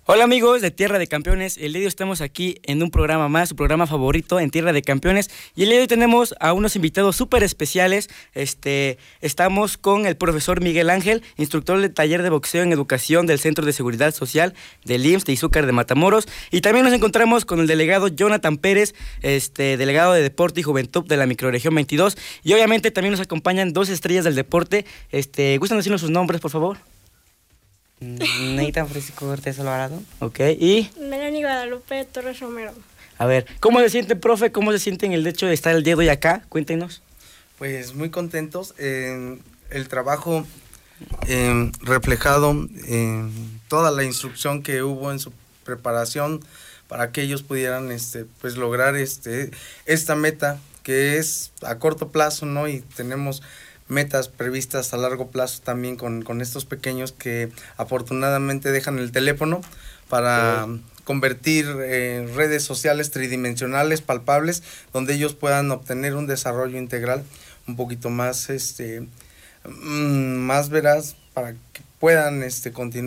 Hola amigos de Tierra de Campeones, el día de hoy estamos aquí en un programa más, su programa favorito en Tierra de Campeones, y el día de hoy tenemos a unos invitados súper especiales. Estamos con el profesor Miguel Ángel, instructor del taller de boxeo en educación del Centro de Seguridad Social del IMSS de Izúcar de Matamoros, y también nos encontramos con el delegado Jonathan Pérez, delegado de Deporte y Juventud de la Microrregión 22, y obviamente también nos acompañan dos estrellas del deporte. ¿Gustan decirnos sus nombres, por favor? Neita Francisco Cortés Alvarado. Ok, y... Melanie Guadalupe Torres Romero. A ver, ¿cómo se siente, profe? ¿Cómo se siente en el hecho de estar el día de hoy acá? Cuéntenos. Pues muy contentos. El trabajo reflejado en toda la instrucción que hubo en su preparación para que ellos pudieran pues lograr esta meta que es a corto plazo, ¿no? Y tenemos metas previstas a largo plazo también con estos pequeños que afortunadamente dejan el teléfono para convertir redes sociales tridimensionales, palpables, donde ellos puedan obtener un desarrollo integral un poquito más, más veraz para que puedan continuar